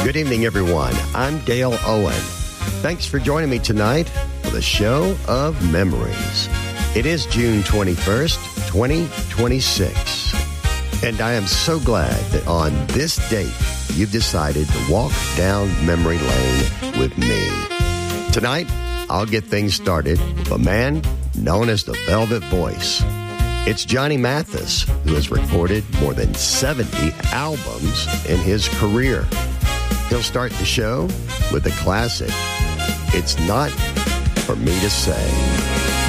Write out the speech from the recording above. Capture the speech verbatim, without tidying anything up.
Good evening, everyone. I'm Dale Owen. Thanks for joining me tonight for the Show of Memories. It is June twenty-first, twenty twenty-six. And I am so glad that on this date, you've decided to walk down memory lane with me. Tonight, I'll get things started with a man known as the Velvet Voice. It's Johnny Mathis, who has recorded more than seventy albums in his career. He'll start the show with the classic, It's Not For Me to Say.